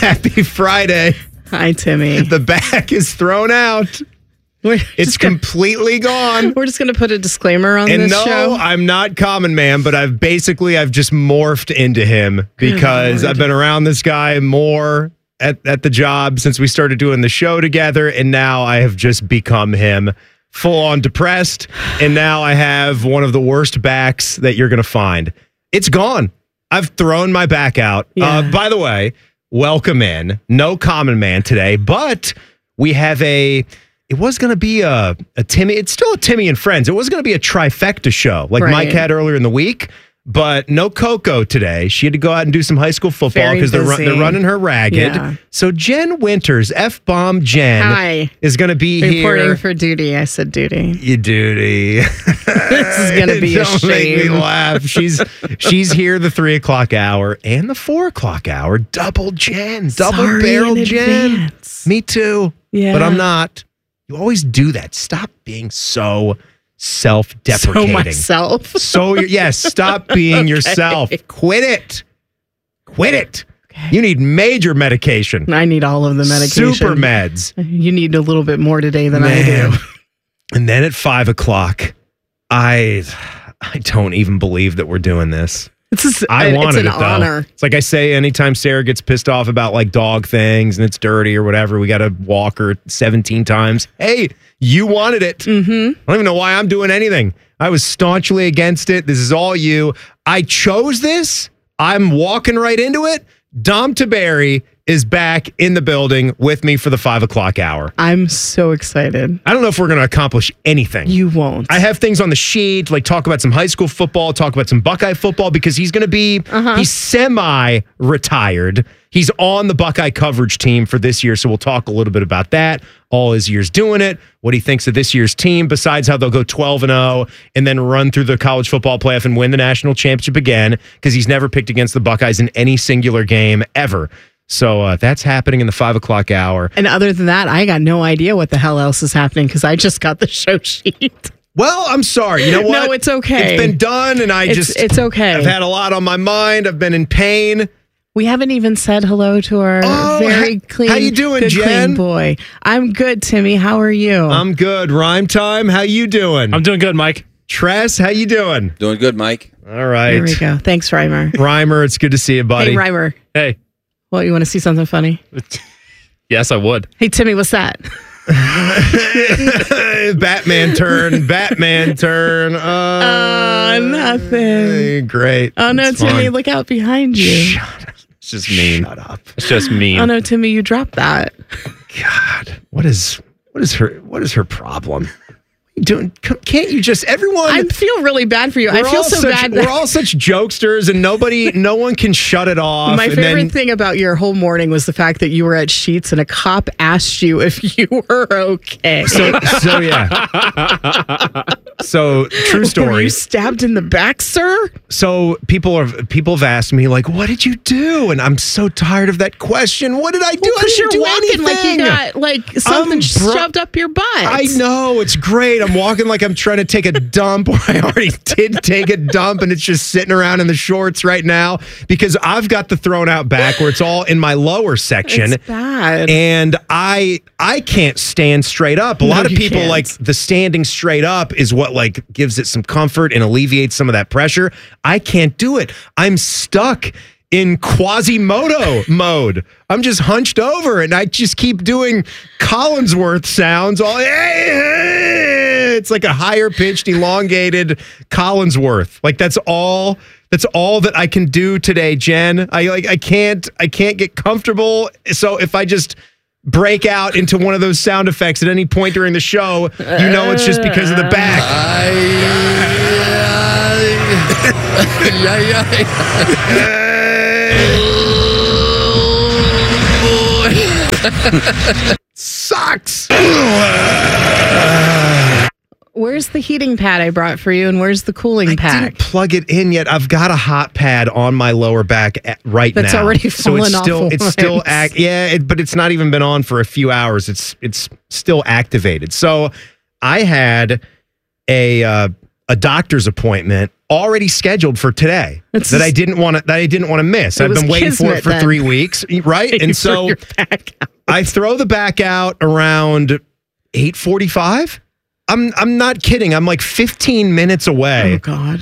Happy Friday. Hi, Timmy. The back is thrown out. It's completely gone. We're just going to put a disclaimer on this show. No, I'm not Common Man, but I've just morphed into him because I've been around this guy more at the job since we started doing the show together, and now I have just become him. Full on depressed, and now I have one of the worst backs that you're going to find. It's gone. I've thrown my back out. Yeah. By the way, welcome in. No Common Man today, but we have it was going to be a Timmy. It's still a Timmy and Friends. It was going to be a trifecta show like Mike had earlier in the week, but no Coco today. She had to go out and do some high school football because they're running her ragged. Yeah. So Jen Winters, F-bomb Jen, is going to be reporting for duty. I said duty. You duty. This is going to be a shame. Don't make me laugh. She's here the 3 o'clock hour and the 4 o'clock hour. Double Jen. Double barrel Jen. Advance. Me too. Yeah. But I'm not. You always do that. Stop being so self-deprecating. Stop being yourself. Quit it. Okay. You need major medication. I need all of the medication. Super meds. You need a little bit more today than I do. And then at 5 o'clock, I don't even believe that we're doing this. I wanted it, though. Honor. It's like I say, anytime Sarah gets pissed off about like dog things and it's dirty or whatever, we got to walk her 17 times. Hey, you wanted it. Mm-hmm. I don't even know why I'm doing anything. I was staunchly against it. This is all you. I chose this. I'm walking right into it. Dom Taberry is back in the building with me for the 5 o'clock hour. I'm so excited. I don't know if we're going to accomplish anything. You won't. I have things on the sheet, like talk about some high school football, talk about some Buckeye football, because he's going to be, he's semi-retired. He's on the Buckeye coverage team for this year, so we'll talk a little bit about that. All his years doing it, what he thinks of this year's team, besides how they'll go 12-0 and then run through the college football playoff and win the national championship again, because he's never picked against the Buckeyes in any singular game ever. So that's happening in the 5 o'clock hour. And other than that, I got no idea what the hell else is happening because I just got the show sheet. Well, I'm sorry. You know what? No, it's okay. It's been done, and it's okay. I've had a lot on my mind. I've been in pain. We haven't even said hello to our very clean, how you doing, good, Jen? Clean boy. I'm good, Timmy. How are you? I'm good. Rhyme time. How you doing? I'm doing good, Mike. Tress, how you doing? Doing good, Mike. All right. There we go. Thanks, Reimer. Reimer, it's good to see you, buddy. Hey, Reimer. Hey. Well, you want to see something funny? Yes, I would. Hey, Timmy, what's that? Batman turn. Nothing. Great. Oh, no, it's Timmy, fine. Look out behind you. Shut up. It's just mean. Shut up. It's just mean. Oh, no, Timmy, you dropped that. God, what is her problem? Can't you just everyone? I feel really bad for you. I feel so bad. We're all such jokesters, and no one can shut it off. My favorite thing about your whole morning was the fact that you were at Sheetz and a cop asked you if you were okay. So yeah. So true story. Were you stabbed in the back, sir? So people have asked me like, "What did you do?" And I'm so tired of that question. What did I do? I didn't do anything. Like you got something shoved up your butt. I know, it's great. I'm walking like I'm trying to take a dump, or I already did take a dump, and it's just sitting around in the shorts right now because I've got the thrown out back where it's all in my lower section. It's bad. And I can't stand straight up. A lot of people like the standing straight up is what like gives it some comfort and alleviates some of that pressure. I can't do it. I'm stuck in Quasimodo mode. I'm just hunched over and I just keep doing Collinsworth sounds. It's like a higher pitched, elongated Collinsworth. Like that's all that I can do today, Jen. I can't get comfortable. So if I just break out into one of those sound effects at any point during the show, you know it's just because of the back. Sucks. Where's the heating pad I brought for you, and where's the cooling pad? I didn't plug it in yet. I've got a hot pad on my lower back right That's now. already fallen off. But it's not even been on for a few hours. It's still activated. So I had a a doctor's appointment already scheduled for today that I didn't want to miss. I've been waiting for it for 3 weeks, right? And so I throw the back out around 8:45. I'm not kidding. I'm like 15 minutes away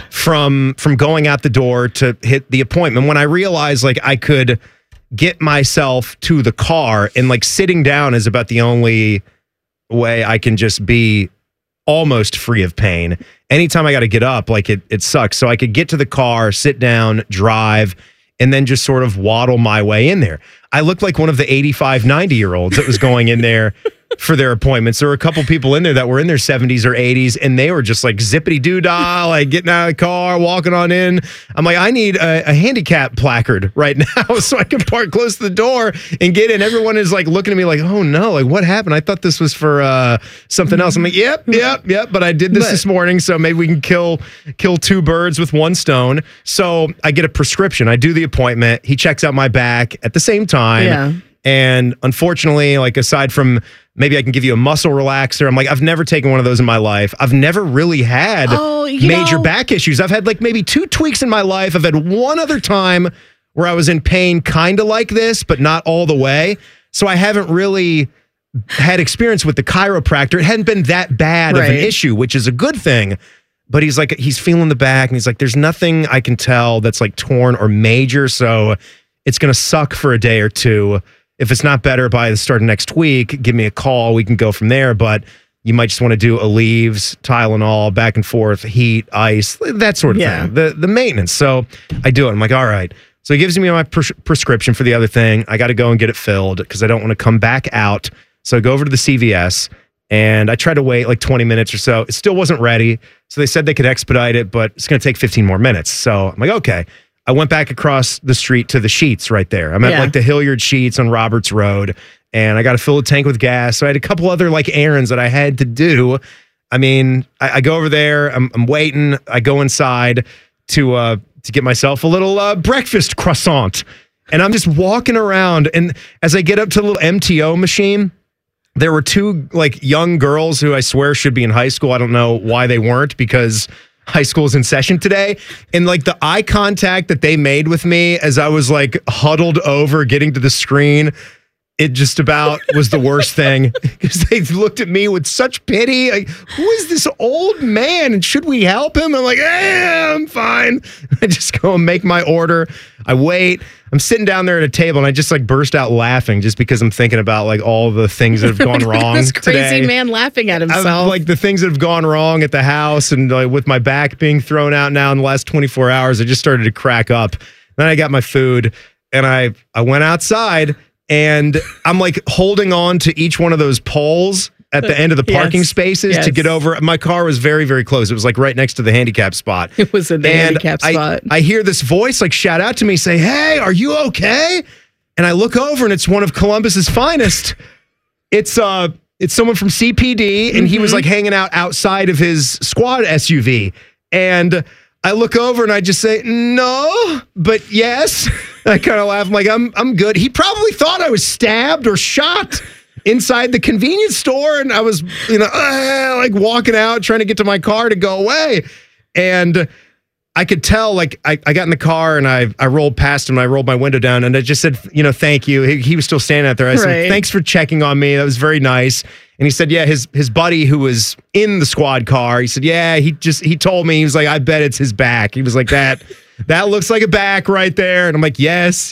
from going out the door to hit the appointment when I realized like I could get myself to the car, and like sitting down is about the only way I can just be almost free of pain. Anytime I got to get up, like it sucks. So I could get to the car, sit down, drive, and then just sort of waddle my way in there. I looked like one of the 85, 90-year-olds that was going in there for their appointments. There were a couple people in there that were in their 70s or 80s, and they were just like zippity-doo-dah, like getting out of the car, walking on in. I'm like, I need a handicap placard right now so I can park close to the door and get in. Everyone is like looking at me like, oh no, like what happened? I thought this was for something else. I'm like, yep. But I did this morning, so maybe we can kill two birds with one stone. So I get a prescription. I do the appointment. He checks out my back at the same time. Yeah. And unfortunately, like aside from maybe I can give you a muscle relaxer, I'm like, I've never taken one of those in my life. I've never really had major back issues. I've had like maybe 2 tweaks in my life. I've had one other time where I was in pain kind of like this, but not all the way. So I haven't really had experience with the chiropractor. It hadn't been that bad of an issue, which is a good thing. But he's like, he's feeling the back and he's like, there's nothing I can tell that's like torn or major. So it's going to suck for a day or two. If it's not better by the start of next week, give me a call. We can go from there. But you might just want to do Aleve, Tylenol, back and forth, heat, ice, that sort of thing. The maintenance. So I do it. I'm like, all right. So he gives me my prescription for the other thing. I got to go and get it filled because I don't want to come back out. So I go over to the CVS and I try to wait like 20 minutes or so. It still wasn't ready. So they said they could expedite it, but it's going to take 15 more minutes. So I'm like, okay. I went back across the street to the Sheetz right there. I'm at like the Hilliard Sheetz on Roberts Road, and I got to fill a tank with gas. So I had a couple other like errands that I had to do. I mean, I go over there. I'm waiting. I go inside to get myself a little breakfast croissant, and I'm just walking around. And as I get up to the little MTO machine, there were 2 like young girls who I swear should be in high school. I don't know why they weren't because high school's in session today. And like the eye contact that they made with me as I was like huddled over getting to the screen, it just about was the worst thing because they looked at me with such pity. Like, who is this old man and should we help him? I'm like, I'm fine. I just go and make my order. I wait. I'm sitting down there at a table and I just like burst out laughing just because I'm thinking about like all the things that have gone wrong this crazy today. Man laughing at himself. Like the things that have gone wrong at the house and like with my back being thrown out now in the last 24 hours, I just started to crack up. Then I got my food and I went outside and I'm like holding on to each one of those poles at the end of the parking spaces to get over. My car was very, very close. It was like right next to the handicap spot. It was in the handicap spot. I hear this voice like shout out to me, say, hey, are you okay? And I look over and it's one of Columbus's finest. It's someone from CPD and he was like hanging out outside of his squad SUV. And I look over and I just say, no, but yes. I kind of laugh. I'm like, I'm good. He probably thought I was stabbed or shot inside the convenience store. And I was, like walking out, trying to get to my car to go away. And I could tell, like, I got in the car and I rolled past him. I rolled my window down and I just said, thank you. He was still standing out there. I said, thanks for checking on me. That was very nice. And he said, yeah, his buddy who was in the squad car, he said, yeah, he told me, he was like, I bet it's his back. He was like, that looks like a back right there. And I'm like, yes.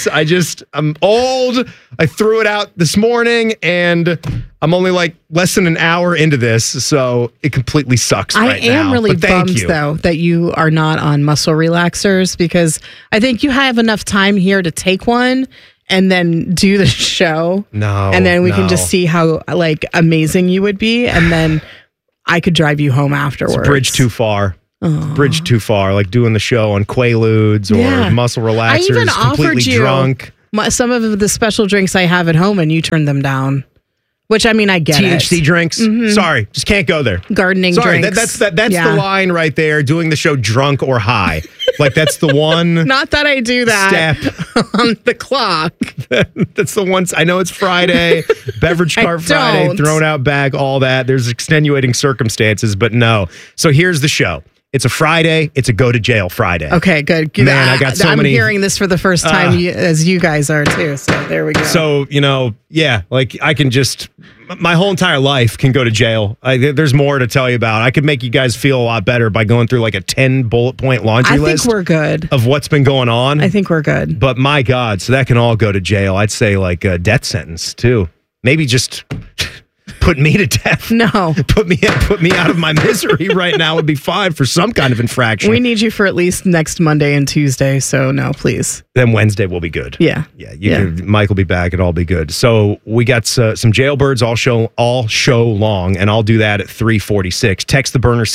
I'm old. I threw it out this morning and I'm only like less than an hour into this. So it completely sucks right now. I am really bummed though that you are not on muscle relaxers because I think you have enough time here to take one and then do the show. No. And then we can just see how like amazing you would be. And then I could drive you home afterwards. It's a bridge too far. Bridge too far, like doing the show on Quaaludes or muscle relaxers, I even completely offered you drunk. Some of the special drinks I have at home and you turned them down. Which, I mean, I get THC it. drinks. Sorry, just can't go there. Gardening Sorry, drinks. that's Yeah. the line right there. Doing the show drunk or high. Like, that's the one Not that I do that step. on the clock. That's the one. I know it's Friday, beverage cart Friday, don't. thrown out bag, all that. There's extenuating circumstances, but no. So here's the show. It's a Friday. It's a go to jail Friday. Okay, good. Man, I got so I'm many- hearing this for the first time as you guys are too. So there we go. So, yeah, like I can just, my whole entire life can go to jail. There's more to tell you about. I could make you guys feel a lot better by going through like a 10 bullet point laundry I think list we're good. of what's been going on. I think we're good. But my God, so that can all go to jail. I'd say like a death sentence too. Maybe just put me to death. No. Put me out of my misery right now would be fine for some kind of infraction. We need you for at least next Monday and Tuesday. So no, please. Then Wednesday will be good. Yeah. Yeah. Mike will be back. It'll all be good. So we got some jailbirds all show long, and I'll do that at 3:46. Text the burner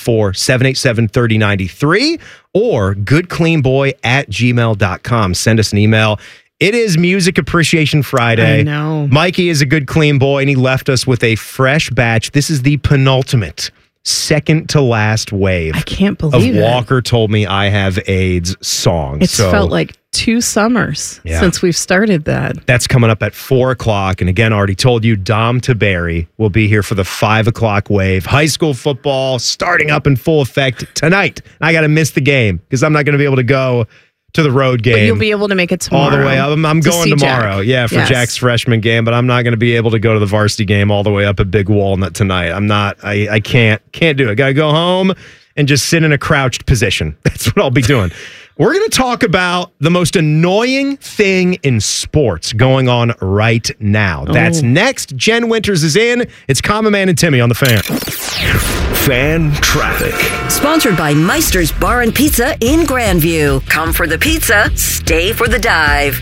614-787-3093 or goodcleanboy@gmail.com. Send us an email. It is Music Appreciation Friday. I know. Mikey is a good clean boy, and he left us with a fresh batch. This is the penultimate, second to last wave. I can't of believe it. Walker Told Me I Have AIDS songs. It's felt like 2 summers Yeah. since we've started that. That's coming up at 4 o'clock. And again, I already told you, Dom Taberry will be here for the 5 o'clock wave. High school football starting up in full effect tonight. I got to miss the game because I'm not going to be able to go to the road game. But you'll be able to make it tomorrow. all the way up. I'm to going see tomorrow. Jack. Yeah, for Yes. Jack's freshman game, but I'm not going to be able to go to the varsity game all the way up at Big Walnut tonight. I'm not, I can't do it. Got to go home and just sit in a crouched position. That's what I'll be doing. We're going to talk about the most annoying thing in sports going on right now. That's next. Jen Winters is in. It's Common Man and Timmy on the Fan. Fan traffic. Sponsored by Meister's Bar and Pizza in Grandview. Come for the pizza, stay for the dive.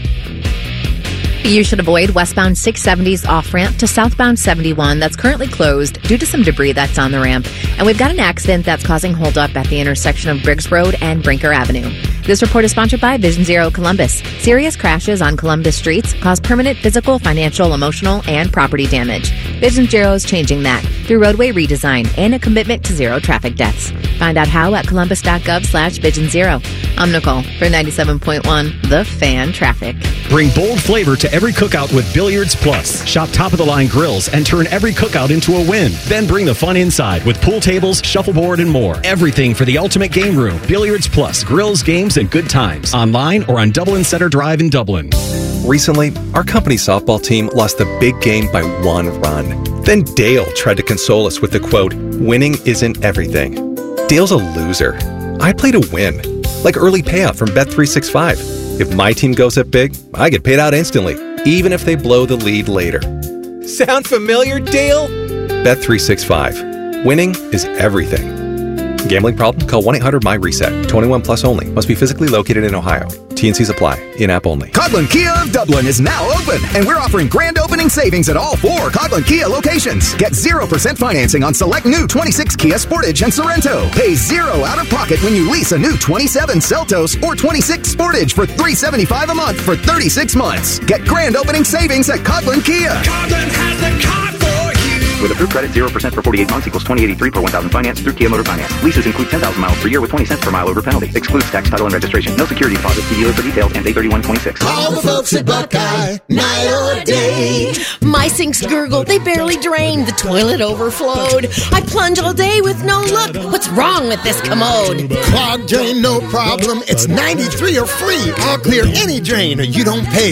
You should avoid westbound 670's off-ramp to southbound 71 that's currently closed due to some debris that's on the ramp. And we've got an accident that's causing holdup at the intersection of Briggs Road and Brinker Avenue. This report is sponsored by Vision Zero Columbus. Serious crashes on Columbus streets cause permanent physical, financial, emotional, and property damage. Vision Zero is changing that through roadway redesign and a commitment to zero traffic deaths. Find out how at columbus.gov/Vision Zero. I'm Nicole for 97.1 The Fan Traffic. Bring bold flavor to every cookout with Billiards Plus. Shop top-of-the-line grills and turn every cookout into a win. Then bring the fun inside with pool tables, shuffleboard, and more. Everything for the ultimate game room. Billiards Plus. Grills, games, and good times. Online or on Dublin Center Drive in Dublin. Recently, our company softball team lost a big game by 1 run. Then Dale tried to console us with the quote, "Winning isn't everything." Dale's a loser. I play to win, like early payout from Bet365. If my team goes up big, I get paid out instantly, even if they blow the lead later. Sound familiar, Dale? Bet365. Winning is everything. Gambling problem? Call 1-800-MY-RESET. 21 plus only. Must be physically located in Ohio. T&Cs apply. In-app only. Coghlan Kia of Dublin is now open, and we're offering grand opening savings at all 4 Coghlan Kia locations. Get 0% financing on select new 26 Kia Sportage and Sorrento. Pay 0 out of pocket when you lease a new 27 Seltos or 26 Sportage for $375 a month for 36 months. Get grand opening savings at Coghlan Kia. Coghlan has the car for you. With approved credit, 0% for 48 months equals $20.83 per 1,000 finance through Kia Motor Finance. Leases include 10,000 miles per year with 20 cents per mile over penalty. Excludes tax, title, and registration. No security deposit. See dealer for details. Ends 8/31/26. All the folks at Buckeye, night or day. My sinks gurgle, they barely drain. The toilet overflowed. I plunge all day with no luck. What's wrong with this commode? Clogged drain, no problem. It's 93 or free. I'll clear any drain or you don't pay.